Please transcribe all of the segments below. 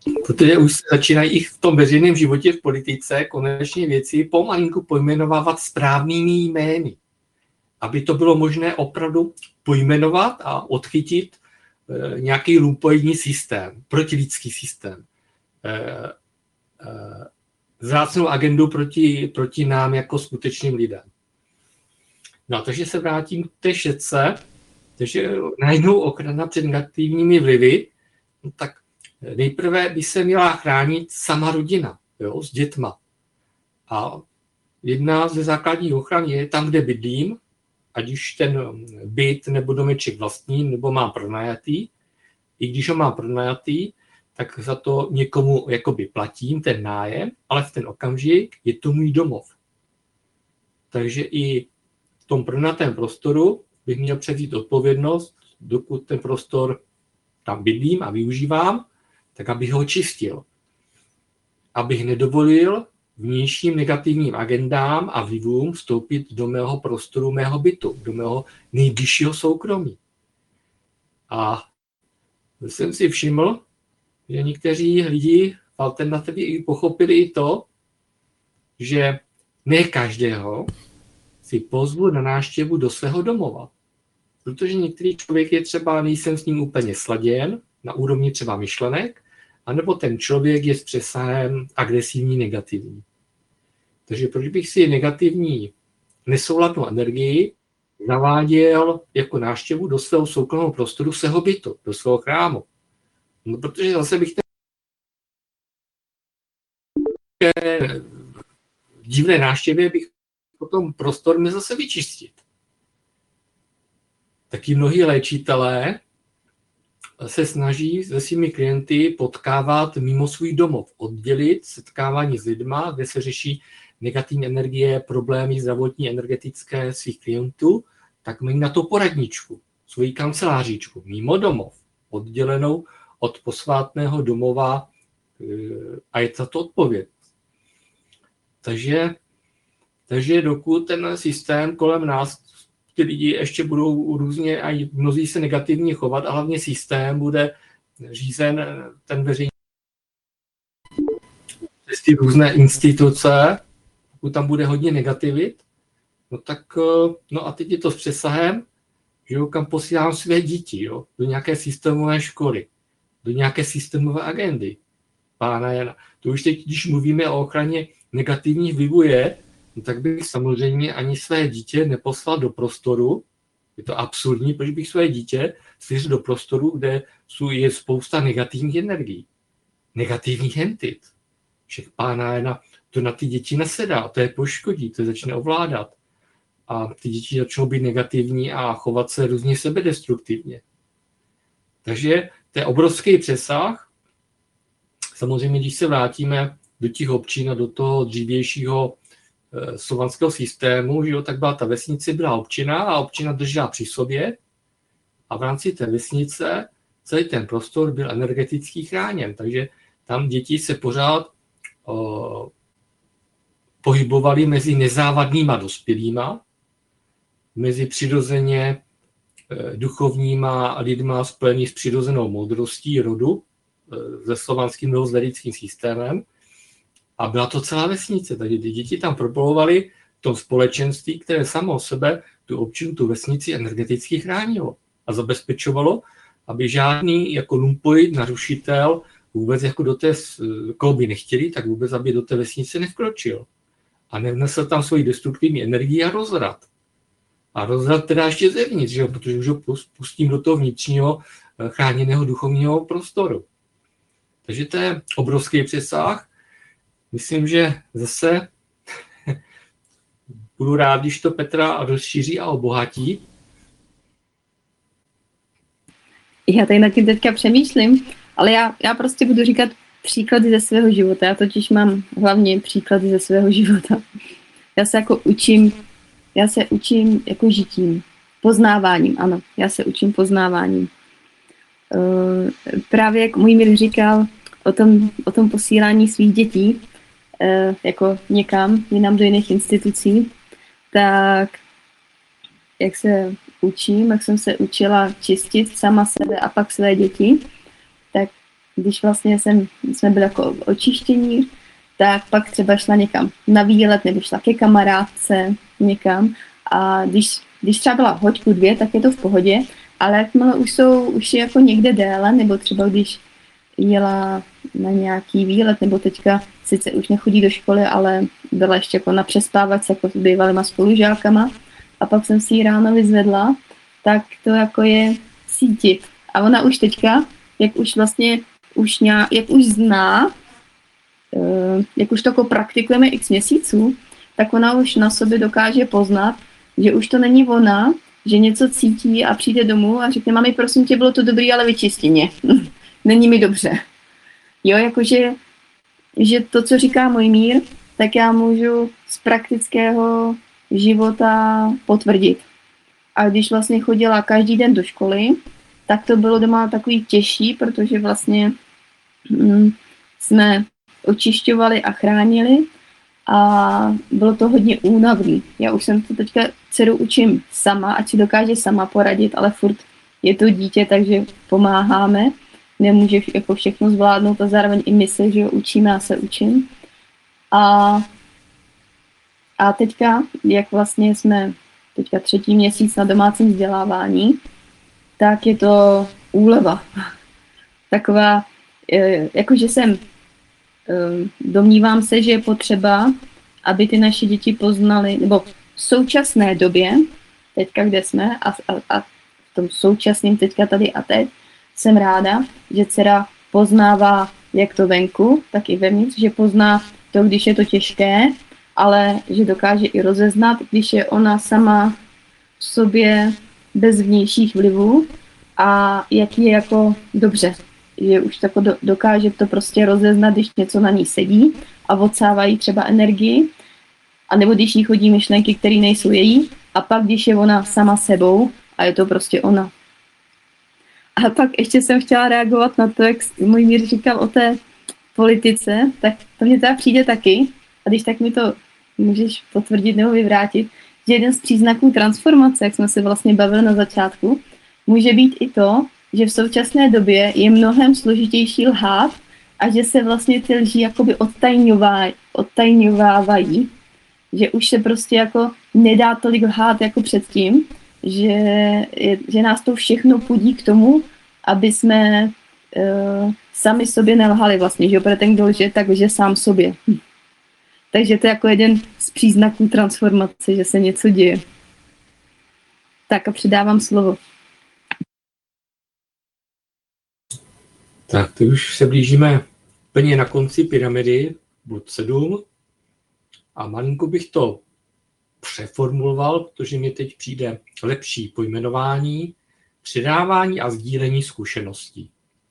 Protože už se začínají i v tom veřejném životě, v politice, konečně věci pomalinku pojmenovávat správnými jmény. Aby to bylo možné opravdu pojmenovat a odchytit nějaký lumpoidní systém, protilidský systém. Vzácnou agendu proti nám jako skutečným lidem. No, takže se vrátím k té šetce, takže najednou ochrana před negativními vlivy, no, tak nejprve by se měla chránit sama rodina, jo, s dětma. A jedna ze základních ochran je tam, kde bydlím, ať už ten byt nebo domeček vlastní, nebo mám pronajatý. I když ho mám pronajatý, tak za to někomu jakoby platím ten nájem, ale v ten okamžik je to můj domov. Takže i v tom pronajatém prostoru bych měl převzít odpovědnost, dokud ten prostor tam bydlím a využívám, tak abych ho čistil. Abych nedovolil vnějším negativním agendám a vlivům vstoupit do mého prostoru, mého bytu, do mého nejbližšího soukromí. A jsem si všiml, že někteří lidi v alternativě pochopili i to, že ne každého si pozvu na návštěvu do svého domova. Protože některý člověk je třeba, nejsem s ním úplně sladěn, na úrovni třeba myšlenek, anebo ten člověk je s přesahem agresivní, negativní. Takže proč bych si negativní nesouladnou energii naváděl jako návštěvu do svého soukromého prostoru, svého bytu, do svého chrámu? No, protože zase bych v divné návštěvě bych potom prostor měl zase vyčistit. Taky mnohí léčitelé se snaží se svými klienty potkávat mimo svůj domov, oddělit setkávání s lidma, kde se řeší negativní energie, problémy zdravotní, energetické svých klientů, tak mají na to poradničku, svoji kanceláříčku, mimo domov, oddělenou od posvátného domova a je za to odpovědnost. Takže dokud ten systém kolem nás, ty lidi ještě budou různě a mnozí se negativně chovat, a hlavně systém bude řízen ten veřejný přes ty různé instituce, pokud tam bude hodně negativit, no tak, no a teď je to s přesahem, že jo, kam posílám své děti, jo, do nějaké systémové školy, do nějaké systémové agendy. Pána Jana. To už teď, když mluvíme o ochraně negativních vlivů no tak bych samozřejmě ani své dítě neposlal do prostoru, je to absurdní, protože bych své dítě svěřil do prostoru, kde je spousta negativních energií, negativních entit. Všech Pána Jana, to na ty děti nesedá, to je poškodí, to je začne ovládat. A ty děti začnou být negativní a chovat se různě sebedestruktivně. Takže to je obrovský přesah. Samozřejmě, když se vrátíme do těch občin a do toho dřívějšího slovanského systému, že jo, tak byla ta vesnice, byla občina a občina držela při sobě a v rámci té vesnice celý ten prostor byl energeticky chráněn. Takže tam děti se pořád pohybovali mezi nezávadnýma dospělýma, mezi přirozeně duchovníma lidma spojený s přirozenou moudrostí rodu, se slovanským novozdarickým systémem. A byla to celá vesnice, takže ty děti tam propolovaly v tom společenství, které samo o sebe tu občinu, tu vesnici energeticky chránilo a zabezpečovalo, aby žádný jako lumpoid, narušitel vůbec jako do té, koho by nechtěli, tak vůbec, aby do té vesnice nevkročil. A nevnesl tam svoji destruktivní energii a rozvrat. A rozvrat teda ještě zevnitř, že jo? Protože už ho pustím do toho vnitřního chráněného duchovního prostoru. Takže to je obrovský přesah. Myslím, že zase budu rád, když to Petra rozšíří a obohatí. Já tady nad tím teďka přemýšlím, ale já prostě budu říkat příklady ze svého života. Já totiž mám hlavně příklady ze svého života. Já se učím jako žitím, poznáváním, ano. Já se učím poznáváním. Právě jak můj Mir říkal o tom posílání svých dětí, jako někam, jinam do jiných institucí, tak jak se učím, jak jsem se učila čistit sama sebe a pak své děti, tak když vlastně jsme byli jako očištění, tak pak třeba šla někam na výlet nebo šla ke kamarádce někam a když třeba byla hoďku 2, tak je to v pohodě, ale jakmile už je jako někde déle, nebo třeba když jela na nějaký výlet, nebo teďka sice už nechodí do školy, ale byla ještě jako na přespávačce jako s bývalýma spolužákama a pak jsem si ji ráno vyzvedla, tak to jako je cítit. A ona už teďka, jak už vlastně jak už zná, jak už to jako praktikujeme x měsíců, tak ona už na sobě dokáže poznat, že už to není ona, že něco cítí a přijde domů a řekne, mami, prosím tě, bylo to dobrý, ale vyčisti mě. Není mi dobře. Jo, jakože že to, co říká můj mír, tak já můžu z praktického života potvrdit. A když vlastně chodila každý den do školy, tak to bylo doma takový těžší, protože vlastně jsme očišťovali a chránili a bylo to hodně únavný. Já už jsem to teďka dceru učím sama, ať si dokáže sama poradit, ale furt je to dítě, takže pomáháme. Nemůže jako všechno zvládnout a zároveň i my se, že jo, učíme, já se učím. A teďka, jak vlastně jsme teďka 3. měsíc na domácím vzdělávání, tak je to úleva. Taková, jakože domnívám se, že je potřeba, aby ty naše děti poznaly, nebo v současné době, teďka kde jsme a v tom současném teďka tady a teď, jsem ráda, že dcera poznává jak to venku, tak i vevnitř, že pozná to, když je to těžké, ale že dokáže i rozeznat, když je ona sama v sobě bez vnějších vlivů a jak je jako dobře. Že už tako dokáže to prostě rozeznat, když něco na ní sedí a odsávají třeba energii, anebo když jí chodí myšlenky, které nejsou její, a pak když je ona sama sebou a je to prostě ona. A pak ještě jsem chtěla reagovat na to, jak můj mír říkal o té politice, tak to mně teda přijde taky, a když tak mi to můžeš potvrdit nebo vyvrátit, že jeden z příznaků transformace, jak jsme se vlastně bavili na začátku, může být i to, že v současné době je mnohem složitější lhát a že se vlastně ty lži jakoby odtajňovávají, že už se prostě jako nedá tolik lhát jako předtím, že nás to všechno pudí k tomu, aby jsme sami sobě nelhali vlastně, že protože ten, kdo lže, tak lže sám sobě. Takže to je jako jeden z příznaků transformace, že se něco děje. Tak a předávám slovo. Tak, teď už se blížíme plně na konci pyramidy, bod 7. A malinko bych to přeformuloval, protože mi teď přijde lepší pojmenování, předávání a sdílení zkušeností.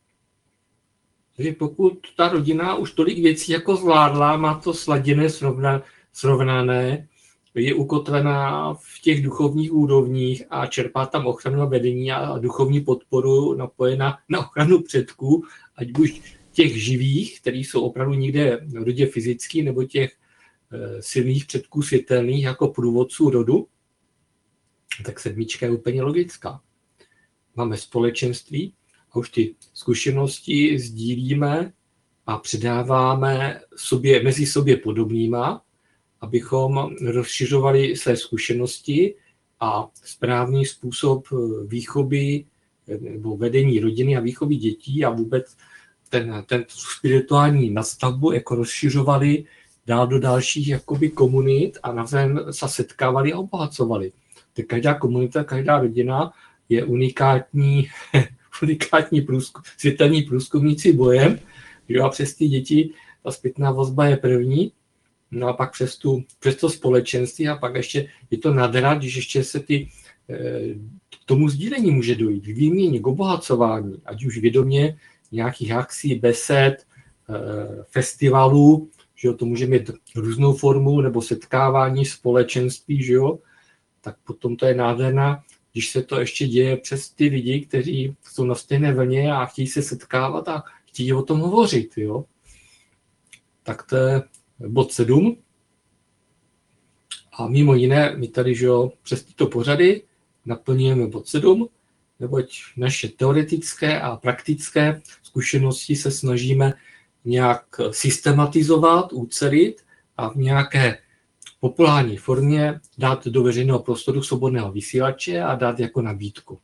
Takže pokud ta rodina už tolik věcí jako zvládla, má to sladěné, srovnané, je ukotvená v těch duchovních úrovních a čerpá tam ochranu a vedení a duchovní podporu napojená na ochranu předků, ať už těch živých, kteří jsou opravdu někde v rodě fyzický, nebo těch silných předků světelných jako průvodců rodu, tak 7 je úplně logická. Máme společenství a už ty zkušenosti sdílíme a předáváme mezi sobě podobnýma, abychom rozšiřovali své zkušenosti a správný způsob výchovy nebo vedení rodiny a výchovy dětí a vůbec ten spirituální nastavbu jako rozšiřovali dál do dalších jakoby komunit a navzájem se setkávali a obohacovali. Tak každá komunita, každá rodina je unikátní světelní průzkumníci bojem, že a přes ty děti ta zpětná vazba je první, no a pak přes to společenství a pak ještě je to nadhrad, když ještě se k tomu sdílení může dojít, k výměně, k obohacování, ať už vědomě nějakých akcí, besed, festivalů, že jo, to může mít různou formu, nebo setkávání, společenství, že jo, tak potom to je nádherná, když se to ještě děje přes ty lidi, kteří jsou na stejné vlně a chtějí se setkávat a chtějí o tom hovořit, jo. Tak to je bod 7. A mimo jiné, my tady, že jo, přes tyto pořady naplňujeme bod 7, neboť naše teoretické a praktické zkušenosti se snažíme nějak systematizovat, ucelit a v nějaké populární formě dát do veřejného prostoru svobodného vysílače a dát jako nabídku.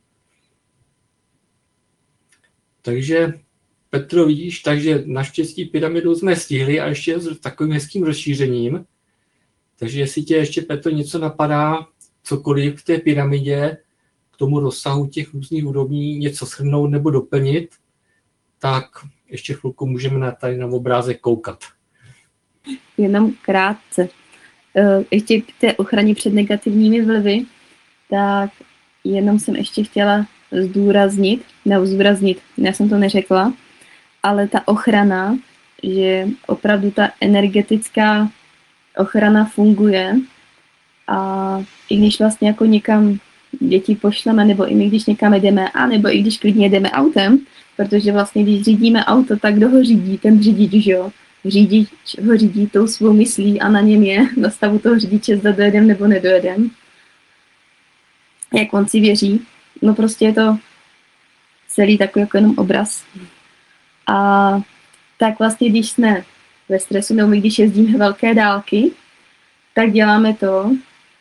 Takže Petro, vidíš, takže naštěstí pyramidu jsme stihli a ještě s takovým hezkým rozšířením. Takže jestli tě ještě, Petro, něco napadá, cokoliv v té pyramidě, k tomu rozsahu těch různých úrovní něco shrnout nebo doplnit, tak ještě chvilku můžeme tady na obrázek koukat. Jenom krátce. Ještě k té ochraně před negativními vlivy, tak jenom jsem ještě chtěla zdůraznit, já jsem to neřekla, ale ta ochrana, že opravdu ta energetická ochrana funguje a i když vlastně jako někam děti pošleme, nebo i my když někam jedeme, nebo i když klidně jedeme autem, protože vlastně když řídíme auto, tak kdo ho řídí? Ten řidič, že jo? Řidič ho řídí tou svou myslí a na něm je na stavu toho řidiče, zda dojedem nebo nedojedem. Jak on si věří. No prostě je to celý takový jako jenom obraz. A tak vlastně, když jsme ve stresu, nebo když jezdíme velké dálky, tak děláme to.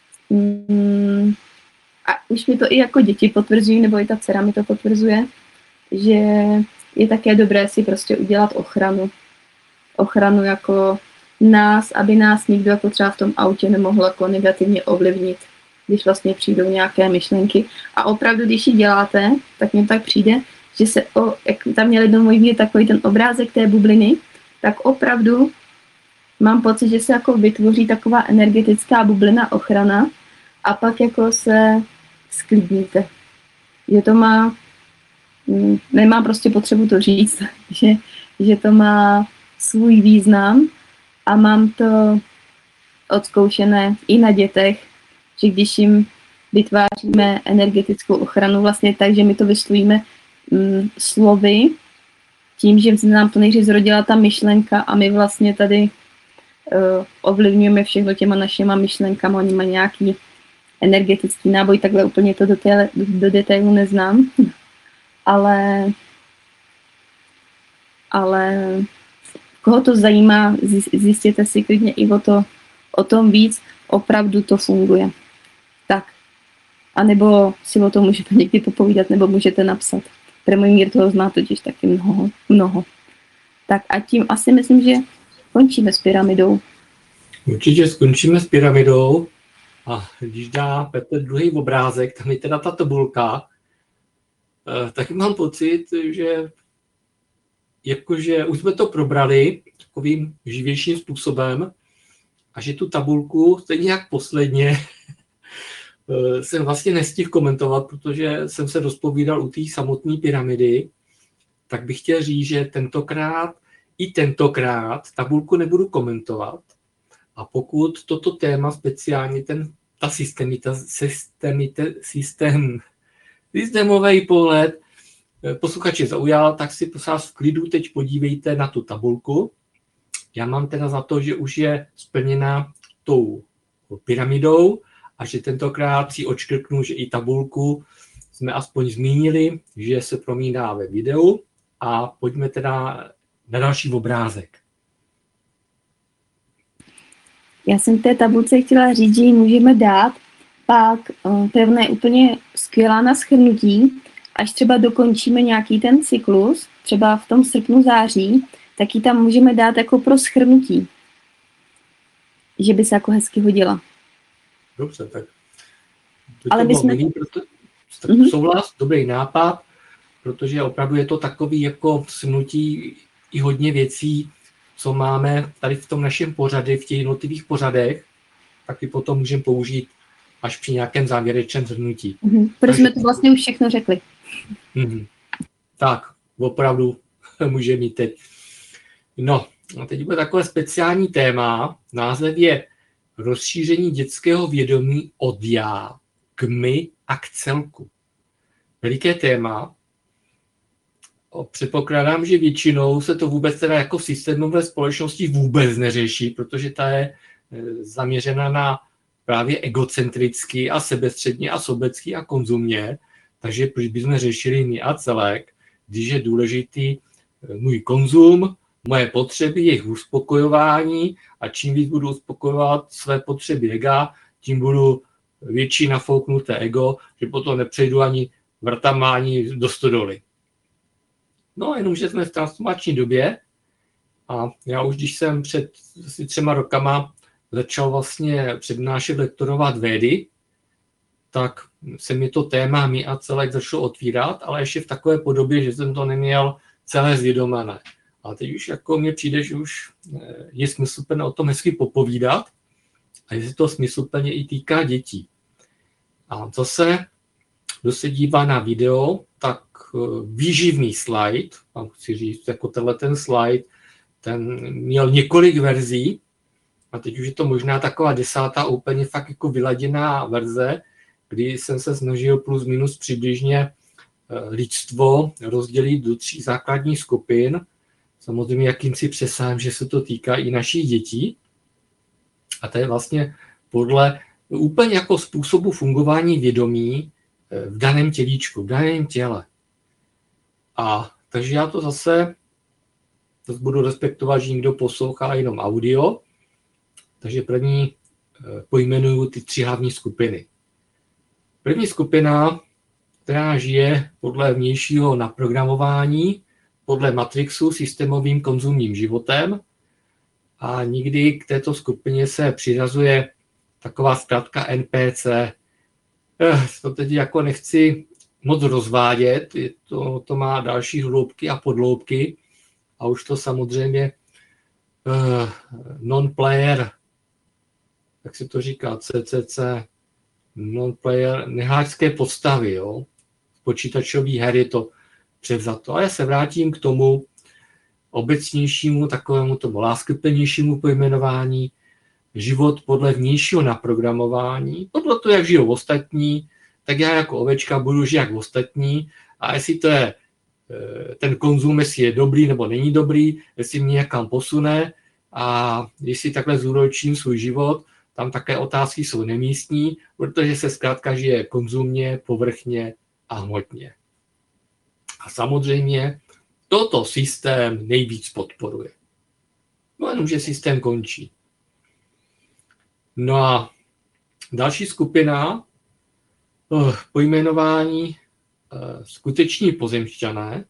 A už mi to i jako děti potvrzují, nebo i ta dcera mi to potvrzuje, že je také dobré si prostě udělat ochranu. Ochranu jako nás, aby nás nikdo jako třeba v tom autě nemohl jako negativně ovlivnit, když vlastně přijdou nějaké myšlenky. A opravdu, když ji děláte, tak mně tak přijde, že se, jak tam měl jednou můj vidět takový ten obrázek té bubliny, tak opravdu mám pocit, že se jako vytvoří taková energetická bublina ochrana a pak jako se sklidníte. Že to má, nemám prostě potřebu to říct, že to má svůj význam a mám to odzkoušené i na dětech, že když jim vytváříme energetickou ochranu vlastně tak, že my to vyslovíme slovy, tím, že nám to nejdřív zrodila ta myšlenka a my vlastně tady ovlivňujeme všechno těma našima myšlenkama, oni mají nějaký energetický náboj, takhle úplně to do detailu neznám, ale koho to zajímá, zjistěte si klidně i o tom víc, opravdu to funguje. Tak. A nebo si o tom můžete někdy popovídat, nebo můžete napsat. Premojmír toho zná totiž taky mnoho. Tak a tím asi myslím, že končíme s pyramidou. Určitě skončíme s pyramidou a když dá Petr druhý obrázek, tam je teda ta tabulka, tak mám pocit, že jakože už jsme to probrali takovým živějším způsobem a že tu tabulku stejně jak posledně jsem vlastně nestihl komentovat, protože jsem se rozpovídal u té samotné pyramidy, tak bych chtěl říct, že tentokrát tabulku nebudu komentovat a pokud toto téma speciálně systémový pohled posluchače zaujal, tak si prosím v klidu teď podívejte na tu tabulku. Já mám teda za to, že už je splněna tou pyramidou a že tentokrát si odškrknu, že i tabulku jsme aspoň zmínili, že se promítá ve videu a pojďme teda na další obrázek. Já jsem té tabulce chtěla říct, že ji můžeme dát, pak to je úplně skvělá na shrnutí, až třeba dokončíme nějaký ten cyklus, třeba v tom srpnu, září, tak ji tam můžeme dát jako pro shrnutí, že by se jako hezky hodila. Dobře, tak. Ale my jsme... Souhlas, dobrý nápad, protože opravdu je to takový jako shrnutí i hodně věcí, co máme tady v tom našem pořadě, v těch jednotlivých pořadech, tak i potom můžeme použít až při nějakém závěrečném shrnutí. Protože jsme to vlastně už všechno řekli. Tak, opravdu může mít teď. No, a teď bude takové speciální téma. Název je rozšíření dětského vědomí od já k my a k celku. Veliké téma. Předpokládám, že většinou se to vůbec teda jako v systémové společnosti vůbec neřeší, protože ta je zaměřena na právě egocentricky a sebestředně a sobecky a konzumně. Takže proč bychom řešili my a celek, když je důležitý můj konzum, moje potřeby, jejich uspokojování a čím víc budu uspokojovat své potřeby ega, tím budu větší nafouknuté ego, že potom nepřejdu ani vrtama, ani do stodoly. No, jenomže jsme v transformační době a já už, když jsem před asi 3 rokama začal vlastně přednášet, lektorovat Védy, tak se mi to téma my a celek začalo otvírat, ale ještě v takové podobě, že jsem to neměl celé zvědomené. A teď už jako mně přijde, že už je smysluplné o tom hezky popovídat a jestli to smysluplně i týká dětí. A zase, kdo se dívá na video, tak výživný slide, a chci říct, jako ten slide, ten měl několik verzí a teď už je to možná taková 10. úplně fakt jako vyladěná verze, kdy jsem se snažil plus minus přibližně lidstvo rozdělit do 3 základních skupin. Samozřejmě jakýmsi přesahem, že se to týká i našich dětí. A to je vlastně podle úplně jako způsobu fungování vědomí v daném tělíčku, v daném těle. A takže já to zase budu respektovat, že někdo poslouchá jenom audio. Takže první pojmenuju ty 3 hlavní skupiny. První skupina, která žije podle vnějšího naprogramování, podle Matrixu, systémovým konzumním životem. A nikdy k této skupině se přiřazuje taková zkratka NPC. To teď jako nechci moc rozvádět, to má další hloubky a podhloubky. A už to samozřejmě non-player, jak se to říká, CCC, non-player, nehráčské podstavy, jo. Počítačový her je to převzato. A já se vrátím k tomu obecnějšímu, takovému tomu láskyplnějšímu pojmenování, život podle vnějšího naprogramování, podle toho, jak žijou ostatní, tak já jako ovečka budu žít jak ostatní a jestli to je ten konzum, jestli je dobrý nebo není dobrý, jestli mě někam posune a jestli takhle zúročím svůj život, tam také otázky jsou nemístní, protože se zkrátka žije konzumně, povrchně a hmotně. A samozřejmě toto systém nejvíc podporuje. No jenom, že systém končí. No a další skupina pojmenování skuteční pozemšťané,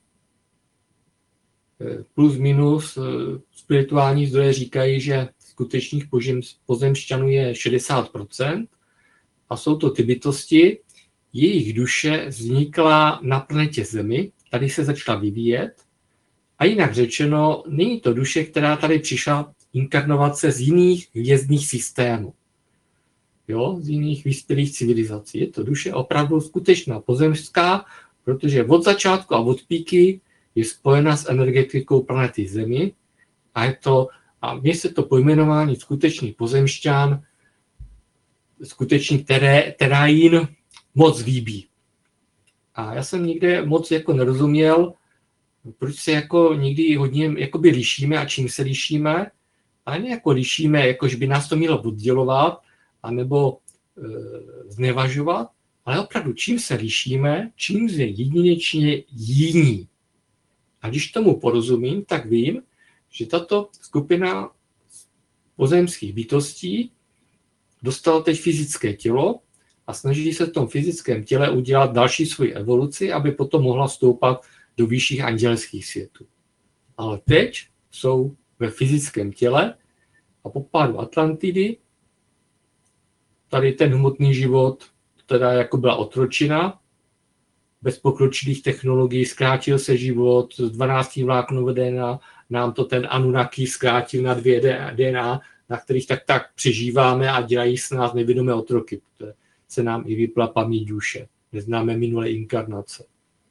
plus minus spirituální zdroje říkají, že skutečných pozemšťanů je 60% a jsou to ty bytosti, jejich duše vznikla na planetě Zemi, tady se začala vyvíjet a jinak řečeno, není to duše, která tady přišla inkarnovat se z jiných hvězdných systémů, jo, z jiných vyspělých civilizací. Je to duše opravdu skutečná pozemská, protože od začátku a od píky je spojena s energetikou planety Zemi a mně se to pojmenování skutečný pozemšťan, skutečný terájin moc líbí. A já jsem nikde moc jako nerozuměl, proč se jako někdy hodně jakoby lišíme a čím se lišíme, ale ne jako lišíme, jakož by nás to mělo oddělovat, anebo znevažovat, ale opravdu čím se lišíme, čím jsme jedinečně jiní. A když tomu porozumím, tak vím, že tato skupina pozemských bytostí dostala teď fyzické tělo a snaží se v tom fyzickém těle udělat další svoji evoluci, aby potom mohla stoupat do vyšších andělských světů. Ale teď jsou ve fyzickém těle a po pádu Atlantidy tady ten hmotný život, teda jako byla otročina, bez pokročilých technologií, zkrátil se život, z 12 vláknové DNA nám to ten Anunnaki zkrátil na 2 DNA, na kterých tak přežíváme a dělají s nás nevědomé otroky, protože se nám i vypla paměť duše. Neznáme minulé inkarnace.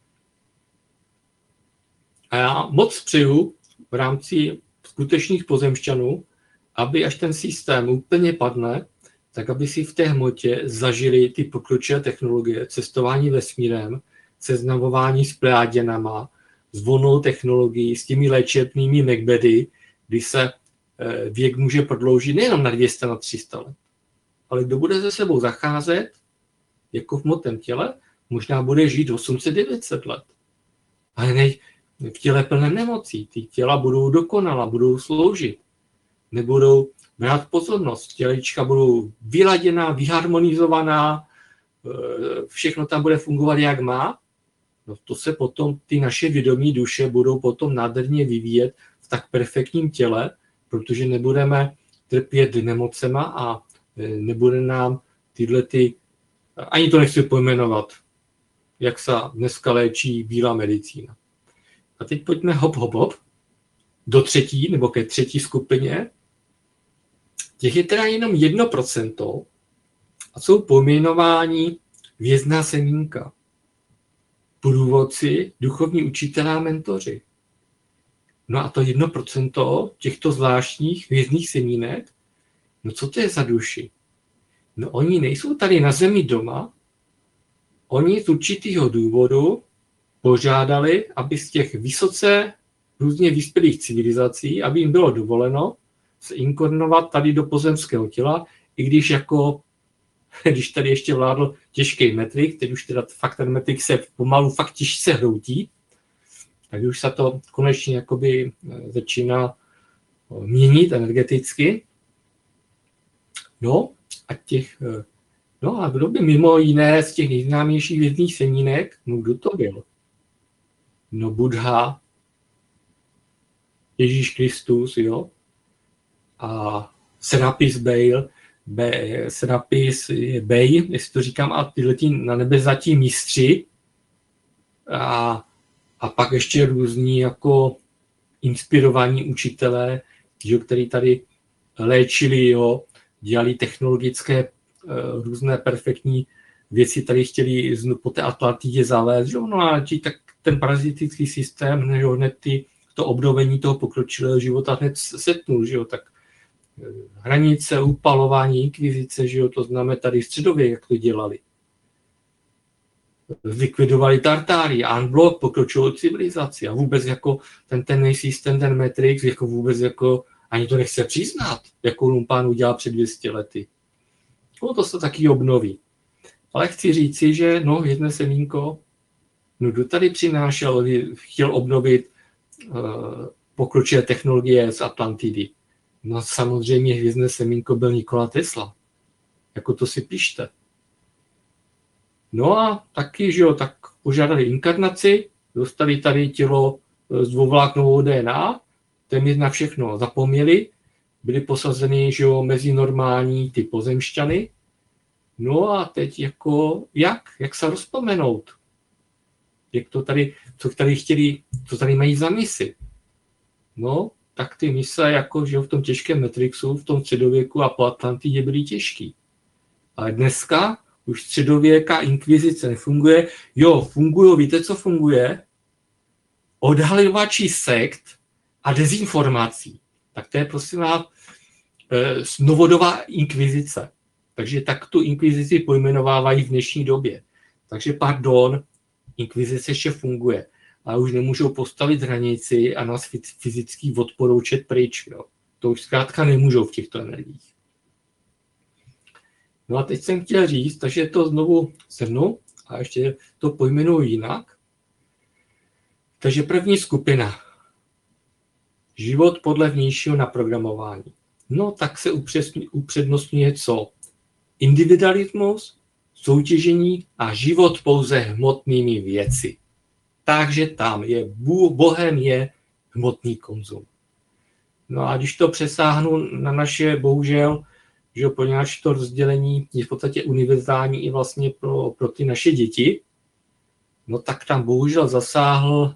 A já moc přeju v rámci skutečných pozemšťanů, aby až ten systém úplně padne, tak aby si v té hmotě zažili ty pokročilé technologie, cestování vesmírem, seznamování s plejáděnama, s volnou technologií, s těmi léčebnými Macbedy, kdy se věk může prodloužit nejenom na 200, na 300 let, ale kdo bude se sebou zacházet jako v hmotném těle, možná bude žít 800-900 let. Ale ne v těle plném nemocí. Ty těla budou dokonala, budou sloužit. Nebudou brát pozornost. Tělíčka budou vyladěná, vyharmonizovaná, všechno tam bude fungovat, jak má. No to se potom, ty naše vědomí duše budou potom nádherně vyvíjet v tak perfektním těle, protože nebudeme trpět nemocema a nebude nám tyhle ani to nechci pojmenovat, jak se dneska léčí bílá medicína. A teď pojďme hop, do třetí, nebo ke třetí skupině. Těch je teda jenom 1% a jsou pojmenováni vězná semínka, průvodci, duchovní učitelé a mentoři. No a to 1% těchto zvláštních vězných semínek, no co to je za duši? No oni nejsou tady na zemi doma, oni z určitého důvodu požádali, aby z těch vysoce různě vyspělých civilizací, aby jim bylo dovoleno se inkarnovat tady do pozemského těla, i když tady ještě vládl těžký metrik, teď už teda fakt ten metrik se pomalu fakt těžce hroutí, tak už se to konečně jakoby začíná měnit energeticky. A kdo by mimo jiné z těch nejznámějších vězných semínek, kdo to byl? No Buddha, Ježíš Kristus, jo? A Serapis Bey, jestli to říkám, a tyhletí na nebezatí mistři a pak ještě různí jako inspirovaní učitelé, kteří tady léčili, jo, dělali technologické různé perfektní věci, tady chtěli po té Atlantidě zavést, jo, no a tak ten parazitický systém, hned to obnovení toho pokročilého života hned setnul, že jo, tak hranice, upalování, inkvizice, že jo, to známe tady středověk, jak to dělali. Zlikvidovali Tartárii, unblock, pokročilou civilizaci a vůbec jako ten systém, ten Matrix, jako vůbec jako ani to nechce přiznat, jakou lumpán udělal před 200 lety. No to se taky obnoví. Ale chci říci, že jedné semínko, kdo tady přinášel, chtěl obnovit pokročilé technologie z Atlantidy. No samozřejmě hvězdné semínko byl Nikola Tesla. Jako to si pište. No a taky, že jo, tak požádali inkarnaci, dostali tady tělo s dvouvláknovou DNA, téměř na všechno zapomněli, byli posazeni, že jo, mezi normální ty pozemšťany. No a teď jako, jak se rozpomenout? Jak to tady, co tady mají za misi? No, tak ty mise, jako, že jo, v tom těžkém Matrixu, v tom středověku a po Atlantidě byly těžký. Ale dneska už středověká inkvizice nefunguje. Jo, fungují, víte, co funguje? Odhalovači sekt a dezinformací. Tak to je, prosím vás, novodobá inkvizice. Takže tak tu inkvizici pojmenovávají v dnešní době. Takže pardon, inkvizice ještě funguje. Ale už nemůžou postavit hranici a nás fyzický odporoučet pryč. Jo. To už zkrátka nemůžou v těchto energiích. No a teď jsem chtěl říct, takže to znovu shrnu a ještě to pojmenuji jinak. Takže první skupina. Život podle vnějšího naprogramování. No tak se upřednostňuje co? Individualismus, soutěžení a život pouze hmotnými věci. Takže tam je Bohem je hmotný konzum. No a když to přesáhnu na naše, bohužel, že poněvadž to rozdělení je v podstatě univerzální i vlastně pro ty naše děti, no tak tam bohužel zasáhl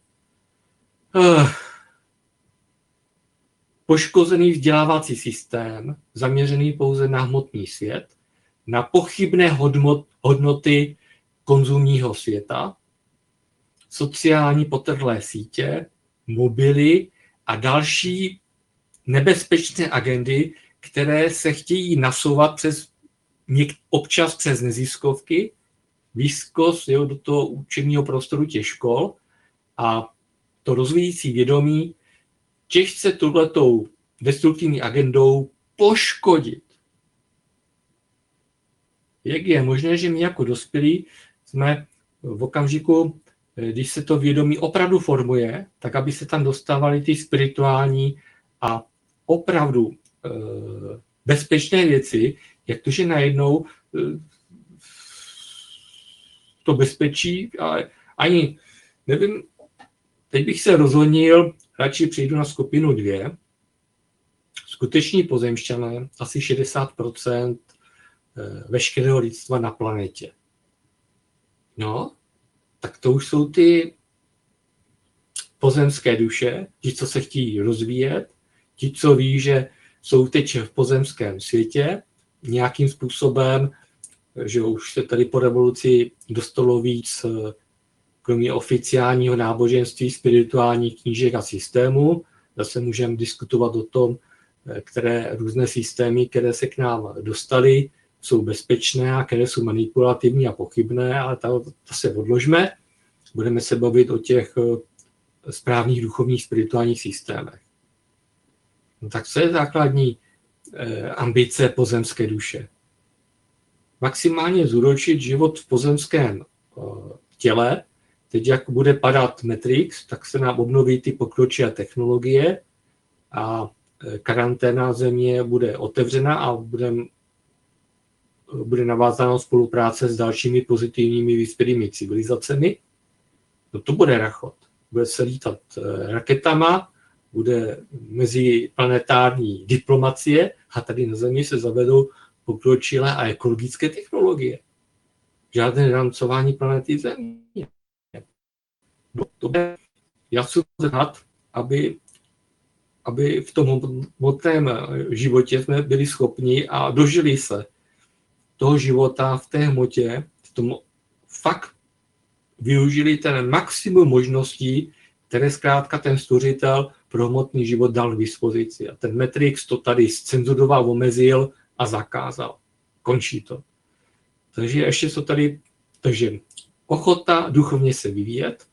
poškozený vzdělávací systém, zaměřený pouze na hmotný svět, na pochybné hodnoty konzumního světa, sociální potrhlé sítě, mobily a další nebezpečné agendy, které se chtějí nasouvat občas přes neziskovky, výzkost do toho učebního prostoru těch škol a to rozvíjící vědomí těžce tuhletou destruktivní agendou poškodit. Jak je možné, že my jako dospělí jsme v okamžiku, když se to vědomí opravdu formuje, tak aby se tam dostávaly ty spirituální a opravdu bezpečné věci, jak to, že najednou to bezpečí, ale ani nevím, teď bych se rozhodnil, radši přijdu na skupinu 2, skuteční pozemšťané, asi 60% veškerého lidstva na planetě. No, tak to už jsou ty pozemské duše, ti, co se chtějí rozvíjet, ti, co ví, že jsou teď v pozemském světě, nějakým způsobem, že už se tady po revoluci dostalo víc, kromě oficiálního náboženství, spirituálních knížek a systémů. Zase můžeme diskutovat o tom, které různé systémy, které se k nám dostaly, jsou bezpečné a které jsou manipulativní a pochybné, ale to se odložme. Budeme se bavit o těch správných duchovních spirituálních systémech. No tak co je základní ambice pozemské duše? Maximálně zúročit život v pozemském těle. Teď, jak bude padat Matrix, tak se nám obnoví ty pokročilé technologie a karanténa země bude otevřena a bude navázána spolupráce s dalšími pozitivními vyspělými civilizacemi. No to bude rachot. Bude se lítat raketama, bude meziplanetární diplomacie a tady na Zemi se zavedou pokročilé a ekologické technologie. Žádné rámcování planety Země. No, to bude jasný znát, aby v tom hmotném životě jsme byli schopni a dožili se toho života v té hmotě, v tom fakt využili ten maximum možností, které zkrátka ten stvořitel pro hmotný život dal k dispozici. A ten Matrix to tady zcenzuroval, omezil a zakázal. Končí to. Takže ještě co tady, takže ochota duchovně se vyvíjet,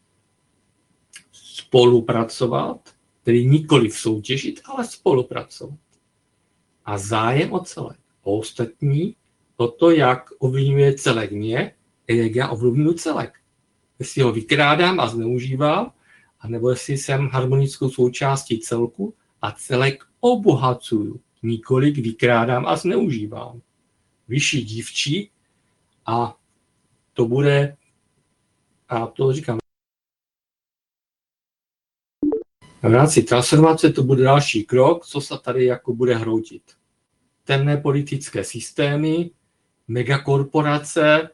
spolupracovat, tedy nikoli soutěžit, ale spolupracovat. A zájem o celek. O ostatní, o to, jak ovlivňuje celek mě, a jak já ovlivňuji celek. Jestli ho vykrádám a zneužívám, anebo jestli jsem harmonickou součástí celku a celek obohacuju, nikoliv vykrádám a zneužívám. Vyšší dívčí a to bude, a to říkám, v rámci transformace to bude další krok, co se tady jako bude hroutit. Temné politické systémy, megakorporace,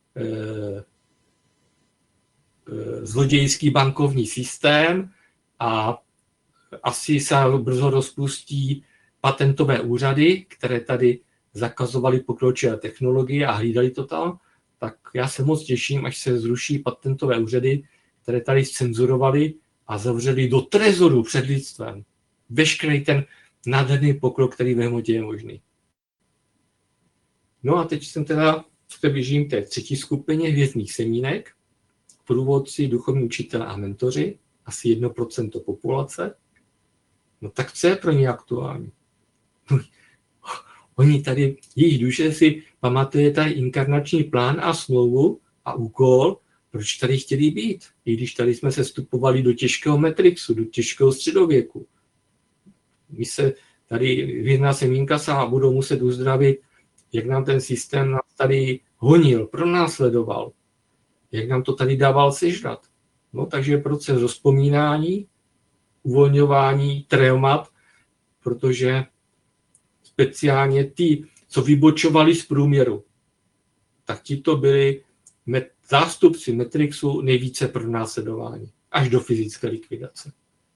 zlodějský bankovní systém a asi se brzo rozpustí patentové úřady, které tady zakazovaly pokročilé technologie a hlídali to tam, tak já se moc těším, až se zruší patentové úřady, které tady cenzurovaly a zavřeli do trezoru před lidstvem veškerý ten nádherný pokrok, který ve hmotě je možný. No a teď jsem teda běžím té třetí skupině hvězdných semínek, průvodci, duchovní učitelé a mentoři, asi 1% populace. No tak co je pro ně aktuální? Oni tady, jejich duše si pamatuje tady inkarnační plán a smlouvu a úkol, proč tady chtěli být. I když tady jsme se vstupovali do těžkého Matrixu, do těžkého středověku. My se tady hvězdná semínka se budou muset uzdravit, jak nám ten systém nás tady honil, pronásledoval, jak nám to tady dával sežrat. No, takže proces rozpomínání, uvolňování traumat, protože speciálně ty, co vybočovali z průměru, tak ti to byli zástupci Matrixu nejvíce pronásledování, až do fyzické likvidace.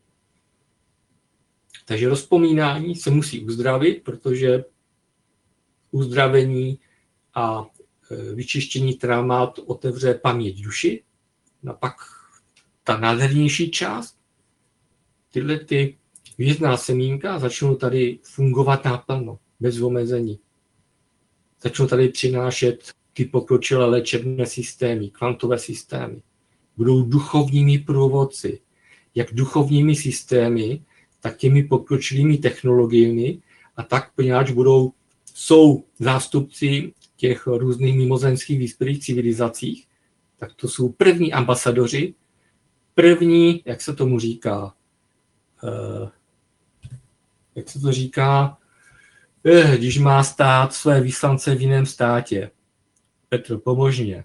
Takže rozpomínání se musí uzdravit, protože uzdravení a vyčištění traumat otevře paměť duši. A pak ta nádhernější část, tyhle ty hvězdná semínka začnou tady fungovat naplno, bez omezení. Začnou tady přinášet ty pokročilé léčebné systémy, kvantové systémy. Budou duchovními průvodci, jak duchovními systémy, tak těmi pokročilými technologiemi a tak poněvadž jsou zástupci těch různých mimozemských vyspělých civilizacích, tak to jsou první ambasadoři, první, jak se tomu říká, když má stát své vyslance v jiném státě. Petr, pomož mě.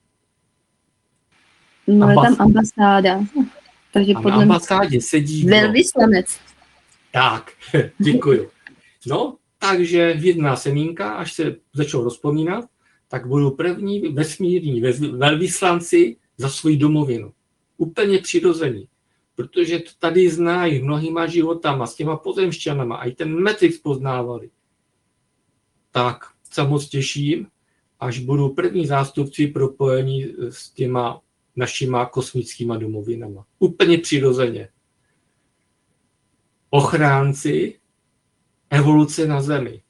No je tam ambasáda. Takže a na ambasádě sedí velvyslanec. Tak, děkuju. No, takže jedna semínka, až se začnou rozpomínat, tak budou první vesmírní velvyslanci za svou domovinu. Úplně přirození. Protože to tady znají mnohýma životama, s těma pozemšťanama, a i ten Matrix poznávali. Tak se moc těším, až budou první zástupci propojení s těma našima kosmickýma domovinama. Úplně přirozeně. Ochránci evoluce na Zemi.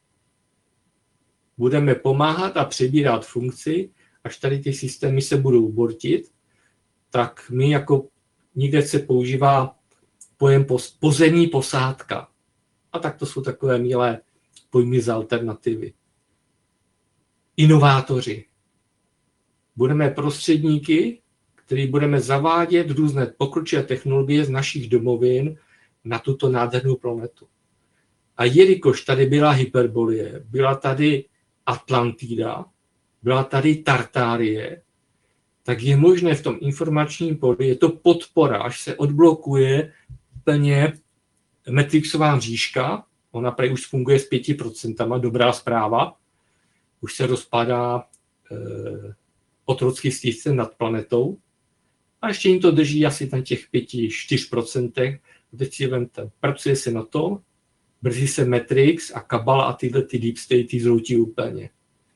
Budeme pomáhat a přebírat funkci, až tady ty systémy se budou bortit, tak my jako někde se používá pojem pozemní posádka. A tak to jsou takové milé pojmy z alternativy. Inovátoři. Budeme prostředníky, který budeme zavádět různé pokročilé technologie z našich domovin na tuto nádhernou planetu. A jelikož tady byla Hyperbolie, byla tady Atlantida, byla tady Tartárie, tak je možné v tom informačním poli, je to podpora, až se odblokuje plně Matrixová mřížka, ona prý už funguje s 5%, dobrá zpráva, už se rozpadá otrocký systém nad planetou a ještě jim to drží asi na těch 5-4%, teď si vemte, pracuje se na tom, brzy se Matrix a Kabala a tyhle ty deep statey zhroutí úplně.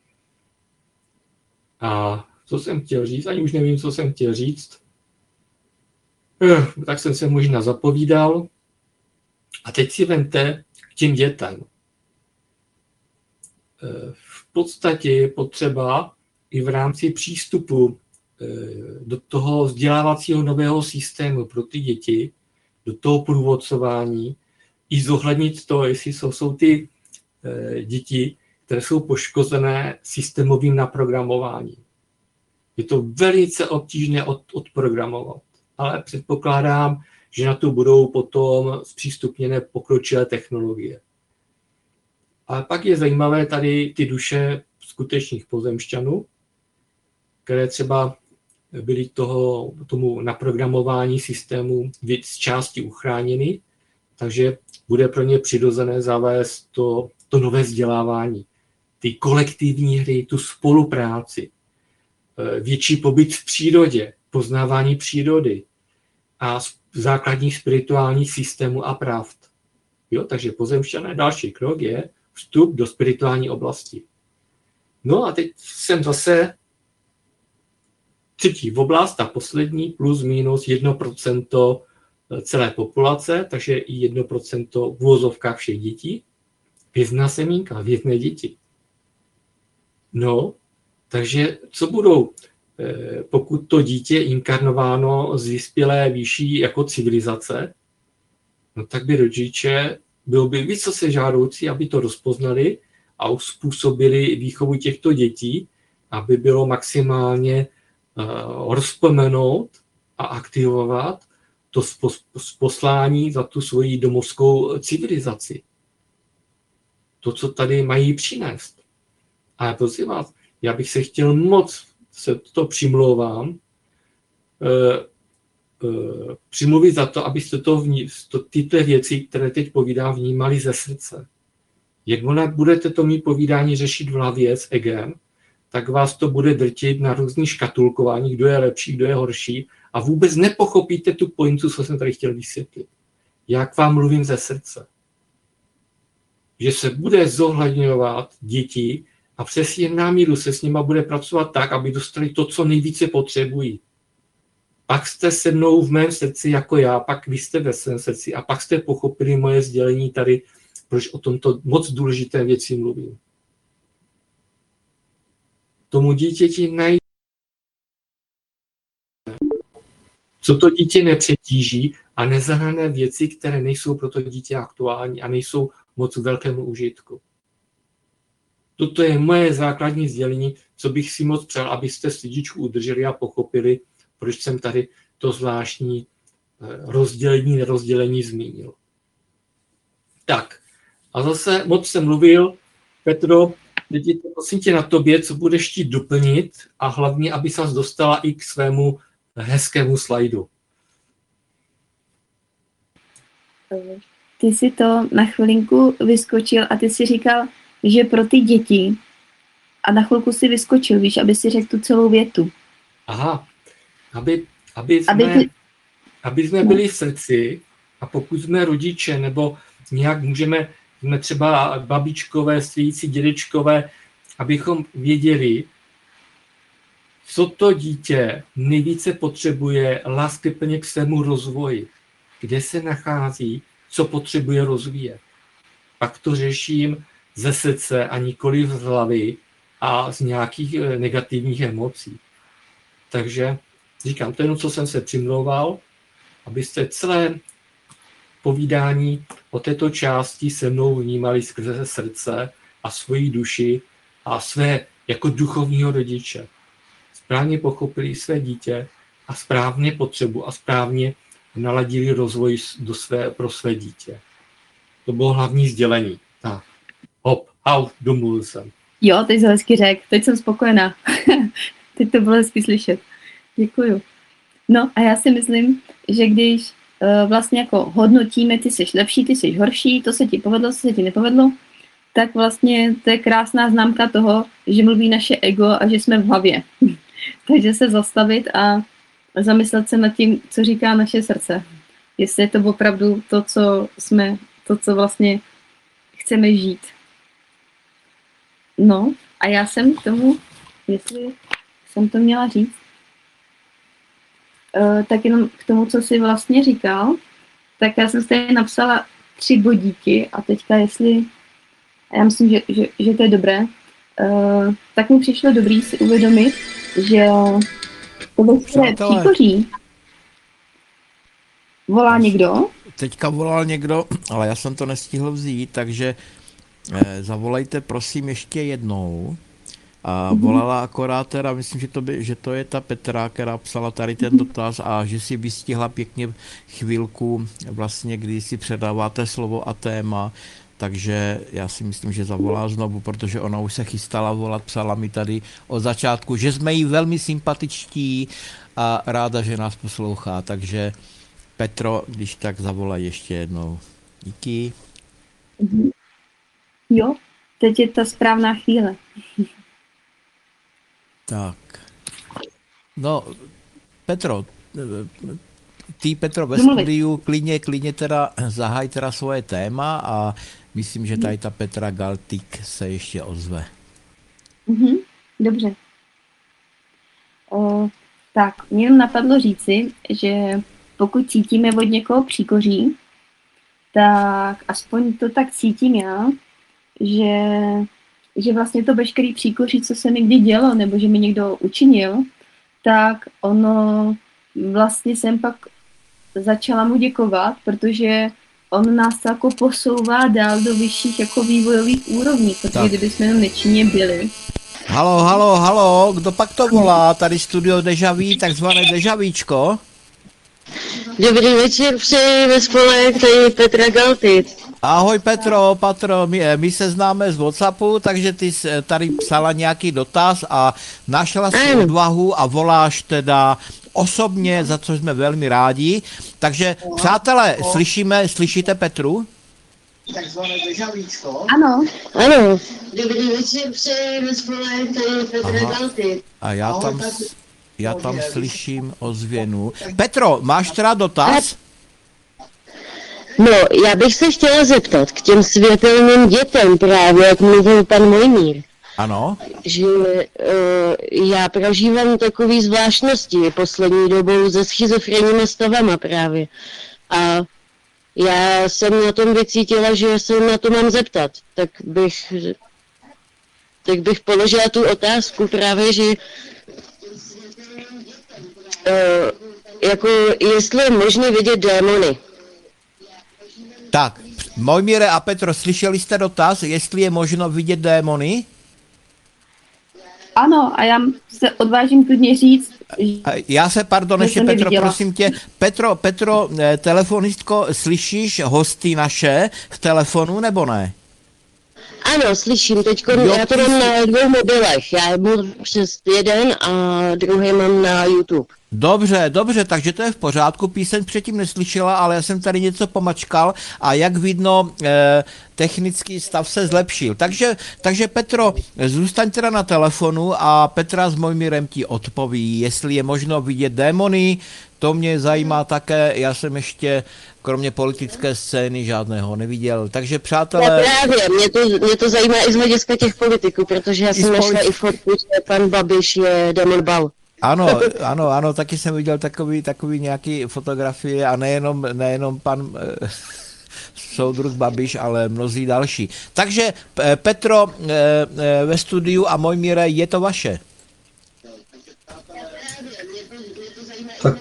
A co jsem chtěl říct? Ani už nevím, co jsem chtěl říct. Tak jsem se možná zapovídal. A teď si vemte k těm dětem. V podstatě je potřeba i v rámci přístupu do toho vzdělávacího nového systému pro ty děti, do toho průvodcování, i zohlednit to, jestli jsou ty děti, které jsou poškozené systémovým naprogramováním. Je to velice obtížné odprogramovat, ale předpokládám, že na to budou potom zpřístupněné pokročilé technologie. Ale pak je zajímavé tady ty duše skutečných pozemšťanů, které třeba byly tomu naprogramování systému z části uchráněny, takže bude pro ně přirozené zavést to nové vzdělávání, ty kolektivní hry, tu spolupráci, větší pobyt v přírodě, poznávání přírody a základních spirituálních systémů a pravd. Jo, takže pozemšťané další krok je vstup do spirituální oblasti. No a teď jsem zase třetí oblast, ta poslední, plus minus 1% celé populace, takže i 1% v uvozovkách všech dětí. Hvězdná semínka, hvězdné děti. No, takže co budou, pokud to dítě je inkarnováno z vyspělé výší jako civilizace, no tak by rodiče, bylo by vysoce žádoucí, aby to rozpoznali a uspůsobili výchovu těchto dětí, aby bylo maximálně rozpomenout a aktivovat to poslání za tu svoji domovskou civilizaci. To, co tady mají přinést. Ale prosím vás, já bych se chtěl moc, se to přimlouvám, přimluvit za to, abyste tyto věci, které teď povídám, vnímali ze srdce. Jak budete to mít povídání řešit v hlavě s egem, tak vás to bude drtit na různý škatulkování, kdo je lepší, kdo je horší a vůbec nepochopíte tu pointu, co jsem tady chtěl vysvětlit. Jak vám mluvím ze srdce. Že se bude zohledňovat děti a přesně na míru se s nima bude pracovat tak, aby dostali to, co nejvíce potřebují. Pak jste se mnou v mém srdci jako já, pak vy jste ve svém srdci a pak jste pochopili moje sdělení tady, proč o tomto moc důležité věci mluvím. Tomu dítěti najde, co to dítě nepřetíží a nezahrne věci, které nejsou pro to dítě aktuální a nejsou moc velkému užitku. Toto je moje základní sdělení, co bych si moc přál, abyste slidičku udrželi a pochopili, proč jsem tady to zvláštní rozdělení, nerozdělení zmínil. Tak, a zase moc jsem mluvil, Petro, teď je to prosím tě na tobě, co budeš chtít doplnit a hlavně, aby se dostala i k svému hezkému slajdu. Ty si to na chvilinku vyskočil a ty si říkal, že pro ty děti a na chvilku si vyskočil, víš, aby si řekl tu celou větu. Aha, aby jsme byli v srdci a pokud jsme rodiče nebo nějak jsme třeba babičkové, strýci, dědečkové, abychom věděli, co to dítě nejvíce potřebuje láskyplně k svému rozvoji, kde se nachází, co potřebuje rozvíjet. Pak to řeším ze srdce a nikoli z hlavy a z nějakých negativních emocí. Takže říkám, to je jenom, co jsem se přimlouval, abyste celé povídání o této části se mnou vnímali skrze srdce a svoji duši a své jako duchovního rodiče. Správně pochopili své dítě a správně potřebu a správně naladili rozvoj pro své dítě. To bylo hlavní sdělení. Tak. Domluvil jsem. Jo, teď jsi hezky řekl, teď jsem spokojená. Teď to bylo hezky slyšet. Děkuju. No a já si myslím, že když vlastně jako hodnotíme, ty jsi lepší, ty jsi horší, to se ti povedlo, to se ti nepovedlo, tak vlastně to je krásná známka toho, že mluví naše ego a že jsme v hlavě. Takže se zastavit a zamyslet se nad tím, co říká naše srdce. Jestli je to opravdu to, co vlastně chceme žít. No a já jsem k tomu, jestli jsem to měla říct, tak jenom k tomu, co jsi vlastně říkal, tak já jsem tady napsala 3 bodíky a teďka já myslím, že to je dobré, tak mi přišlo dobrý si uvědomit, že to veškeré příkoří volá někdo. Teďka volal někdo, ale já jsem to nestihl vzít, takže zavolejte prosím ještě jednou. A volala akorát teda, myslím, že to je ta Petra, která psala tady ten dotaz a že si vystihla pěkně chvilku, vlastně, kdy si předáváte slovo a téma, takže já si myslím, že zavolá znovu, protože ona už se chystala volat, psala mi tady od začátku, že jsme jí velmi sympatičtí a ráda, že nás poslouchá, takže Petro, když tak zavolaj ještě jednou. Díky. Jo, teď je ta správná chvíle. Tak. No, Petro, ve studiu klidně teda zahaj teda svoje téma a myslím, že tady ta Petra Galtik se ještě ozve. Dobře. Tak, mě napadlo říci, že pokud cítíme od někoho příkoří, tak aspoň to tak cítím já, že vlastně to veškerý příkoří, co se mi kdy dělo, nebo že mi někdo učinil, tak ono vlastně jsem pak začala mu děkovat, protože on nás jako posouvá dál do vyšších jako vývojových úrovní, protože kdybychom jenom nečinně byli. Halo, kdo pak to volá? Tady studio Dejaví, takzvané Dejavíčko. Dobrý večer, přeji ve spolek, tady Petra Galtit. Ahoj Petro, my se známe z WhatsAppu, takže ty jsi tady psala nějaký dotaz a našla si odvahu a voláš teda osobně, za co jsme velmi rádi. Takže přátelé, slyšíte Petru? Takzvané Dejavíčko. Ano. Dobrý večer, přeji ve spolek, tady Petra Galtit. A já tam slyším ozvěnu. Petro, máš teda dotaz? No, já bych se chtěla zeptat k těm světelným dětem právě, jak mluvil pan Mojmír. Ano. Že já prožívám takové zvláštnosti poslední dobou se schizofrenními stavama právě. A já jsem na tom vycítila, že se na to mám zeptat. Tak bych položila tu otázku právě, že jako jestli je možné vidět démony. Tak, Mojmíre a Petro, slyšeli jste dotaz, jestli je možno vidět démony? ano, a já se odvážím klidně říct, Já se, pardon, že ještě jsem je Petro, viděla. prosím tě. Petro, telefonistko, slyšíš hosty naše v telefonu, nebo ne? Ano, slyším, teď Jo, já to mám na 2 mobilech, já mluvím přes jeden a druhý mám na YouTube. Dobře, takže to je v pořádku, píseň předtím neslyšela, ale já jsem tady něco pomačkal a jak vidno, technický stav se zlepšil. Takže Petro, zůstaň teda na telefonu a Petra s Mojmirem ti odpoví, jestli je možno vidět démony, to mě zajímá také, já jsem ještě kromě politické scény žádného neviděl. Takže přátelé... No právě, mě to zajímá i z hlediska těch politiků, protože já jsem našla i fotku, že pan Babiš je Demon Bal. Ano, taky jsem viděl takový nějaký fotografie a nejenom pan soudruh Babiš, ale mnozí další. Takže Petro ve studiu a Mojmíre, je to vaše. Tak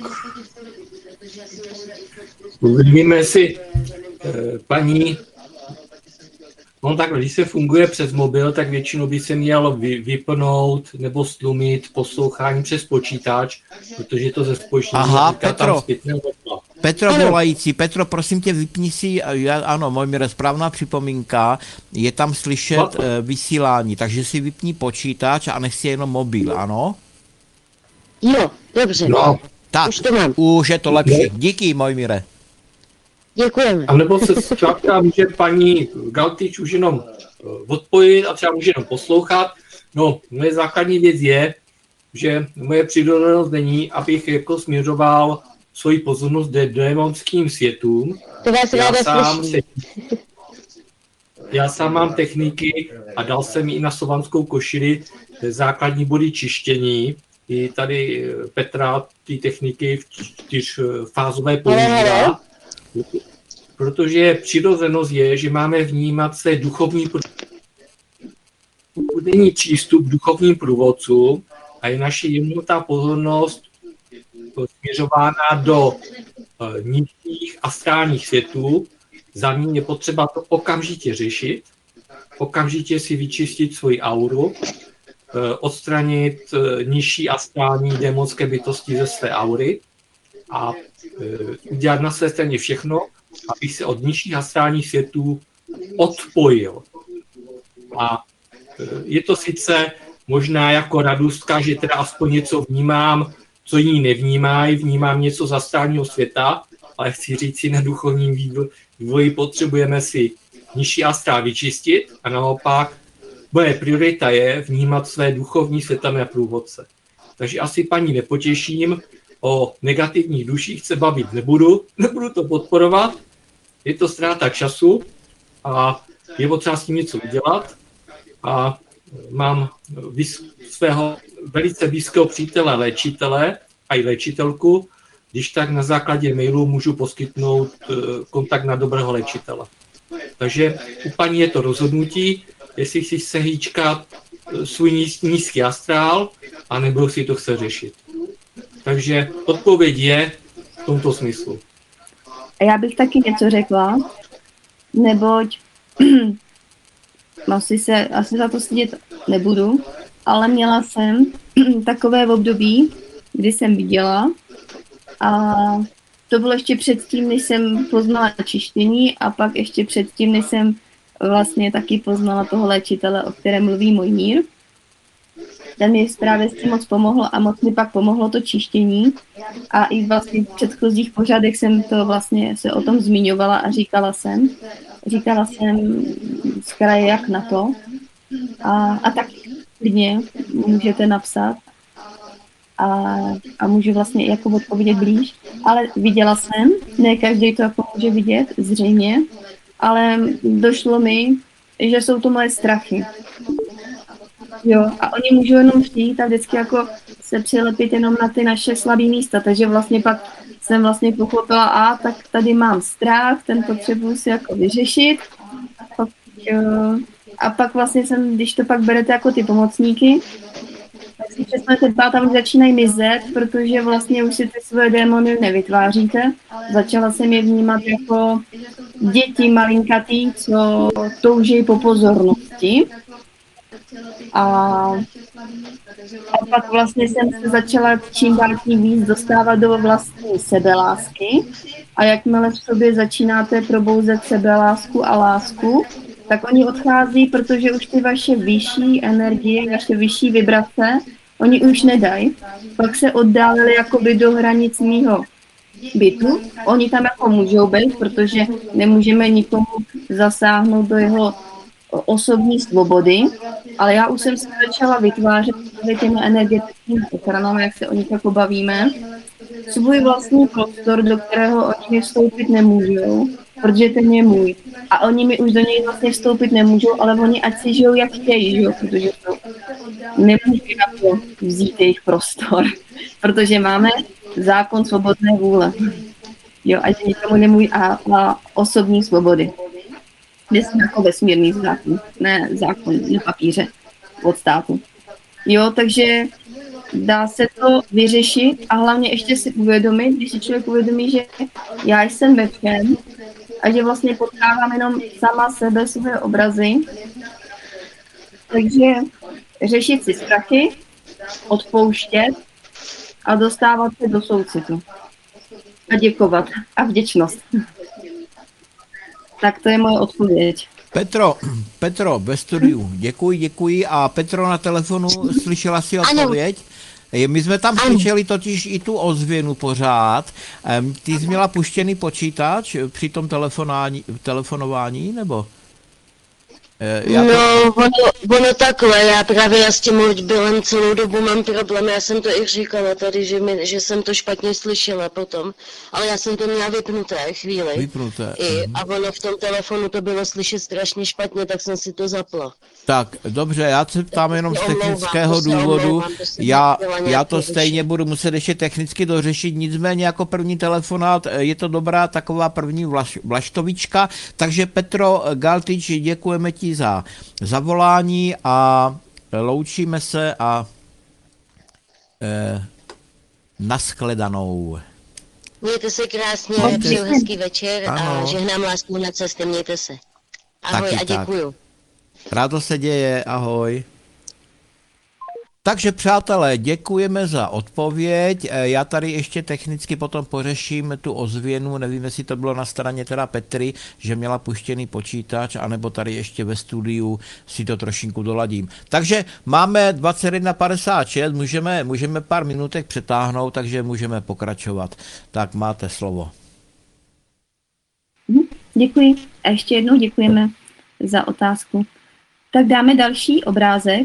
uvidíme si paní, no tak když se funguje přes mobil, tak většinou by se mělo vypnout nebo stlumit poslouchání přes počítač, protože to ze společnosti Petro. Petro Ano. volající, Petro, prosím tě, vypni si, ano, Mojmíre, správná připomínka, je tam slyšet vysílání, takže si vypni počítač a nech si jenom mobil, ano? Jo, dobře, No, Tak, už to mám. už je to lepší. Díky, Mojmíre. Děkujeme. a nebo se zkrátka může paní Galtič už jenom odpojit a třeba může jenom poslouchat. No, moje základní věc je, že moje přirozenost není, abych jako směřoval svoji pozornost démonským světům. To vás ráda slyším. Já sám mám techniky a dal jsem ji i na slovanskou košili základní body čištění. I tady Petra ty techniky v 4fázové používá. Protože přirozenost je, že máme vnímat se duchovní přístup k duchovním průvodcům a je naše jemnutá pozornost směřována do nižších astrálních světů. Za mě je potřeba to okamžitě řešit, okamžitě si vyčistit svoji auru, odstranit nižší astrální démonské bytosti ze své aury a udělat na své straně všechno, aby se od nižších astrálních světů odpojil. A je to sice možná jako radostka, že teda aspoň něco vnímám, co jiní nevnímají, vnímám něco z astrálního světa, ale chci říct si, na duchovním vývoji potřebujeme si nižší astrál vyčistit a naopak moje priorita je vnímat své duchovní světelné průvodce. Takže asi paní nepotěším, o negativních duších se bavit nebudu to podporovat, je to ztráta času a je potřeba s tím něco udělat a mám svého velice blízkého přítele, léčitele a i léčitelku, když tak na základě mailu můžu poskytnout kontakt na dobrého léčitele. Takže u paní je to rozhodnutí, jestli si chce hýčkat svůj nízký astrál, anebo si to chce řešit. Takže odpověď je v tomto smyslu. A já bych taky něco řekla, neboť asi za to stydět nebudu, ale měla jsem takové období, kdy jsem viděla a to bylo ještě předtím, než jsem poznala čištění a pak ještě předtím, než jsem vlastně taky poznala toho léčitele, o kterém mluví Mojmír. Ten mi právě s tím moc pomohl a moc mi pak pomohlo to čištění a i vlastně v předchozích pořadech jsem to vlastně se o tom zmiňovala a říkala jsem z kraje jak na to a tak klidně můžete napsat a můžu vlastně jako odpovědět blíž, ale viděla jsem, ne každý to jako může vidět zřejmě, ale došlo mi, že jsou to moje strachy. Jo, a oni můžou jenom přijít a vždycky jako se přilepit jenom na ty naše slabé místa, takže vlastně pak jsem vlastně pochopila, tak tady mám strach, ten potřebuji si jako vyřešit. A pak vlastně když to pak berete jako ty pomocníky, tak si přesně tam už začínají mizet, protože vlastně už si ty svoje démony nevytváříte. Začala jsem je vnímat jako děti malinkatý, co touží po pozornosti. A pak vlastně jsem se začala čím dál tím víc dostávat do vlastní sebelásky. A jakmile v sobě začínáte probouzet sebelásku a lásku, tak oni odchází, protože už ty vaše vyšší energie, vaše vyšší vibrace, oni už nedají. Pak se oddálili jakoby do hranic mýho bytu. Oni tam jako můžou být, protože nemůžeme nikomu zasáhnout do jeho osobní svobody, ale já už jsem se začala vytvářet těmi energetickými ochranami, jak se o nich jako bavíme, svůj vlastní prostor, do kterého oni vstoupit nemůžou, protože ten je můj. A oni mi už do něj vlastně vstoupit nemůžou, ale oni ať si žijou, jak chtějí, žijou, protože to nemůžu jako vzít jejich prostor, protože máme zákon svobodné vůle. Jo, ať nikomu nemůj a osobní svobody. Jako vesmírný zákon, ne zákon na papíře od státu. Jo, takže dá se to vyřešit a hlavně ještě si uvědomit, když si člověk uvědomí, že já jsem ve všem a že vlastně potkávám jenom sama sebe, své obrazy. Takže řešit si strachy, odpouštět a dostávat se do soucitu. A děkovat. A vděčnost. Tak to je moje odpověď. Petro, ve studiu, děkuji. A Petro na telefonu, slyšela si odpověď? My jsme tam slyšeli totiž i tu ozvěnu pořád. Ty jsi měla puštěný počítač při tom telefonování, nebo? Ono takhle, já právě s tím mobilem celou dobu mám problém, já jsem to i říkala tady, že jsem to špatně slyšela potom, ale já jsem to měla vypnuté chvíli. A ono v tom telefonu to bylo slyšet strašně špatně, tak jsem si to zapla. Tak, dobře, já se ptám jenom z technického důvodu, já to stejně budu muset ještě technicky dořešit, nicméně jako první telefonát je to dobrá taková první vlaštovička, takže Petro Galtič, děkujeme ti za zavolání a loučíme se a nashledanou. Mějte se krásně, přeju hezký večer a žehnám lásku na cestě, mějte se. Ahoj taky a děkuju. Rádo se děje, ahoj. Takže přátelé, děkujeme za odpověď. Já tady ještě technicky potom pořeším tu ozvěnu, nevím, jestli to bylo na straně teda Petry, že měla puštěný počítač, anebo tady ještě ve studiu si to trošinku doladím. Takže máme 21:56, můžeme pár minutek přetáhnout, takže můžeme pokračovat. Tak máte slovo. Děkuji a ještě jednou děkujeme za otázku. Tak dáme další obrázek.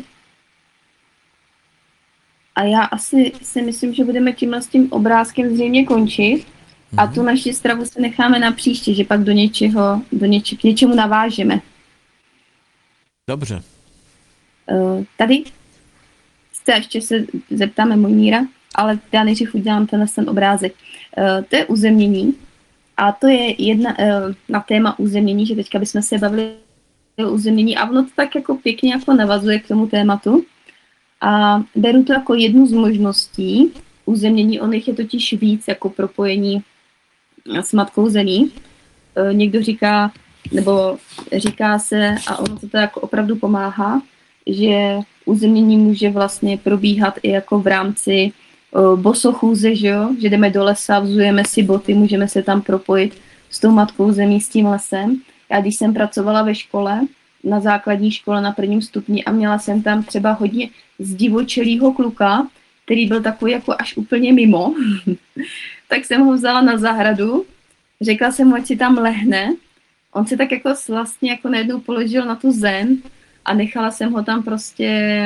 A já asi si myslím, že budeme tímhle s tím obrázkem zřejmě končit a tu naši stravu si necháme na příště, že pak k něčemu navážeme. Dobře. Tady ještě se zeptáme Mojmíra, ale já nejdřív udělám ten obrázek. To je uzemnění a to je jedna na téma uzemnění, že teďka bychom se bavili o uzemnění a ono to tak jako pěkně jako navazuje k tomu tématu. A beru to jako jednu z možností uzemnění, on jich je totiž víc jako propojení s matkou zemí. Někdo říká, nebo říká se, a ono to jako opravdu pomáhá, že uzemnění může vlastně probíhat i jako v rámci bosochůze, že jdeme do lesa, vzujeme si boty, můžeme se tam propojit s tou matkou zemí, s tím lesem. Já když jsem pracovala ve škole, na základní škole na 1. stupni a měla jsem tam třeba hodně zdivočelýho kluka, který byl takový jako až úplně mimo, tak jsem ho vzala na zahradu, řekla jsem mu, ať si tam lehne, on se tak jako vlastně jako najednou položil na tu zem a nechala jsem ho tam prostě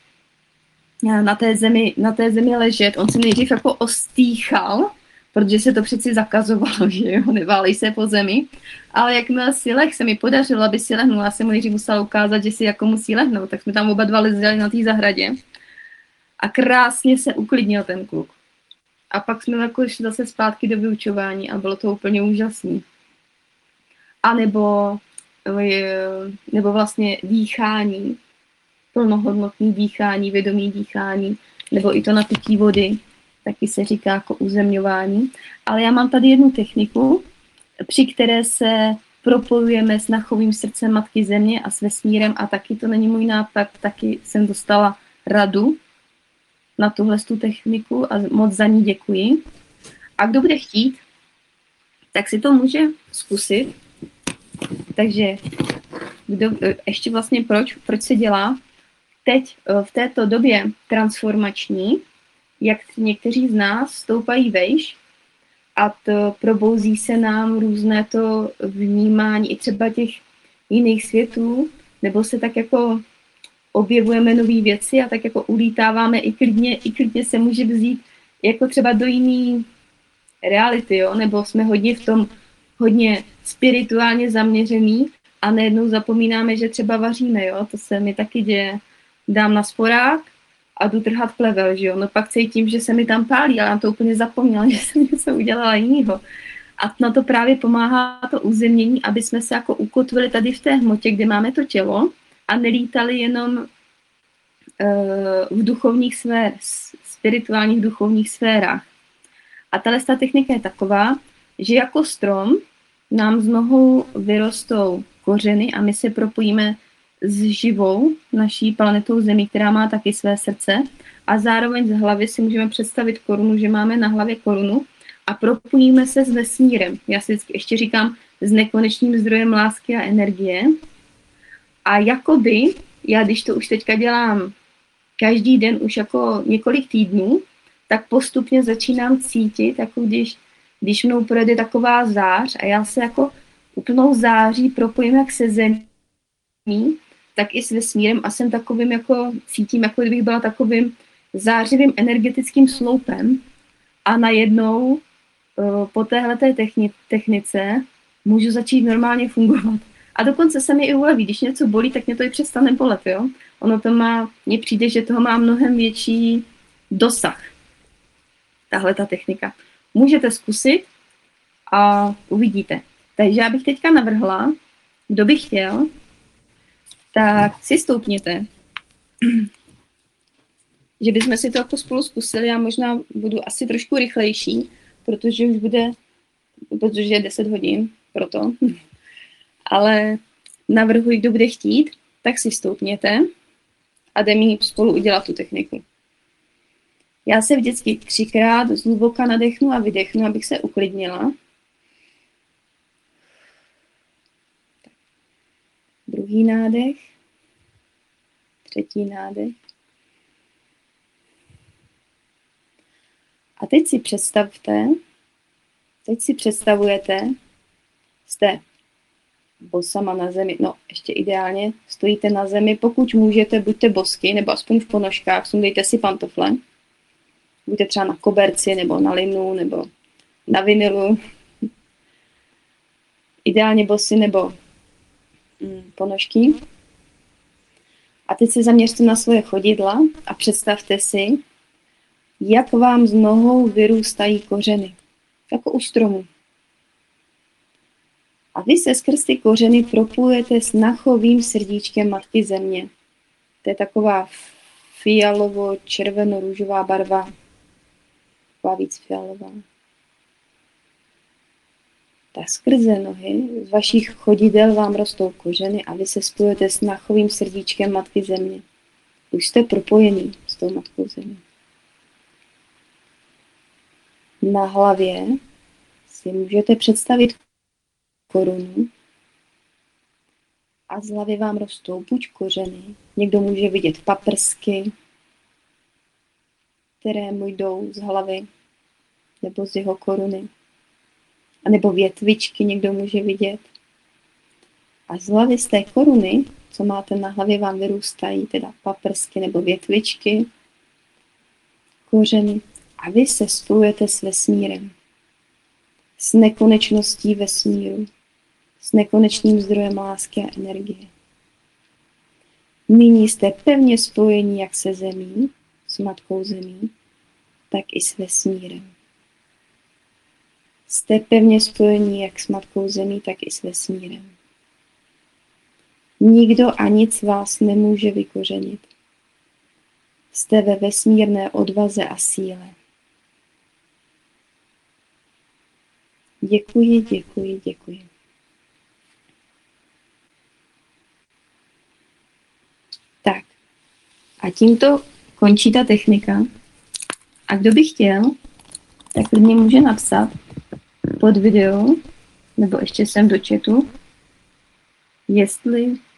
na té zemi ležet. On se nejdřív jako ostýchal, protože se to přeci zakazovalo, že jo, neválej se po zemi. Ale jakmile si leh, se mi podařilo, aby si lehnul, já jsem mu nejdřív musela ukázat, že si jako musí lehnout, tak jsme tam oba dva leželi na té zahradě a krásně se uklidnil ten kluk. A pak jsme jako šli zase zpátky do vyučování a bylo to úplně úžasný. A nebo vlastně dýchání, plnohodnotné dýchání, vědomí dýchání, nebo i to napití vody, taky se říká jako uzemňování. Ale já mám tady jednu techniku, při které se propojujeme s nachovým srdcem Matky Země a s vesmírem a taky to není můj nápad, taky jsem dostala radu na tuhle techniku a moc za ní děkuji. A kdo bude chtít, tak si to může zkusit. Takže ještě vlastně proč se dělá? Teď v této době transformační, jak někteří z nás stoupají vejš a probouzí se nám různé to vnímání i třeba těch jiných světů, nebo se tak jako objevujeme nové věci a tak jako ulítáváme i klidně se může vzít jako třeba do jiný reality, jo? Nebo jsme hodně spirituálně zaměřený a najednou zapomínáme, že třeba vaříme, jo? To se mi taky děje. Dám na sporák a jdu trhat plevel, že jo? No pak cítím, že se mi tam pálí, ale já to úplně zapomněla, že jsem něco udělala jinýho. A na to právě pomáhá to uzemnění, aby jsme se jako ukotvili tady v té hmotě, kde máme to tělo a nelítali jenom v duchovních spirituálních duchovních sférách. A tato technika je taková, že jako strom nám z nohou vyrostou kořeny a my se propojíme s živou naší planetou Zemí, která má taky své srdce a zároveň z hlavy si můžeme představit korunu, že máme na hlavě korunu a propojíme se s vesmírem. Já si vždycky ještě říkám s nekonečným zdrojem lásky a energie. A jakoby, já když to už teďka dělám každý den už jako několik týdnů, tak postupně začínám cítit, jako když mnou projde taková zář a já se jako úplnou září propojím jak se zemí, tak i s vesmírem a jsem takovým jako, cítím, jako kdybych byla takovým zářivým energetickým sloupem a najednou po téhleté technice můžu začít normálně fungovat. A dokonce se mi i uleví, když něco bolí, tak mě to i přestane bolet, jo. Ono to mně přijde, že toho má mnohem větší dosah, tahle ta technika. Můžete zkusit a uvidíte. Takže já bych teďka navrhla, kdo by chtěl, tak si stoupněte. Že bychom si to jako spolu zkusili, já možná budu asi trošku rychlejší, protože je 10 hodin, proto. Ale navrhuji, kdo bude chtít, tak si stoupněte a jdeme spolu udělat tu techniku. Já se vždycky 3krát zhluboka nadechnu a vydechnu, abych se uklidnila. Druhý nádech, třetí nádech. A teď si představujete, jste bosama na zemi, no ještě ideálně stojíte na zemi, pokud můžete, buďte bosky, nebo aspoň v ponožkách, sundejte si pantofle, buďte třeba na koberci, nebo na linu, nebo na vinilu, ideálně bosy, nebo ponožky. A teď se zaměřte na svoje chodidla a představte si, jak vám z nohou vyrůstají kořeny, jako u stromu. A vy se skrz ty kořeny propojujete s nachovým srdíčkem Matky Země. To je taková fialovo-červeno-růžová barva. Taková víc fialová. Tak skrze nohy z vašich chodidel vám rostou kořeny a vy se spojujete s nachovým srdíčkem Matky Země. Už jste propojený s tou Matkou Země. Na hlavě si můžete představit korunu a z hlavy vám rostou buď kořeny, někdo může vidět paprsky, které mu jdou z hlavy nebo z jeho koruny, a nebo větvičky někdo může vidět. A z hlavy z té koruny, co máte na hlavě, vám vyrůstají teda paprsky nebo větvičky, kořeny a vy se spojujete s vesmírem, s nekonečností vesmíru, s nekonečným zdrojem lásky a energie. Nyní jste pevně spojení jak se zemí, s Matkou Zemí, tak i s vesmírem. Jste pevně spojení jak s Matkou Zemí, tak i s vesmírem. Nikdo a nic vás nemůže vykořenit. Jste ve vesmírné odvaze a síle. Děkuji, děkuji, děkuji. A tímto končí ta technika. A kdo by chtěl, tak klidně může napsat pod video, nebo ještě sem do chatu, jestli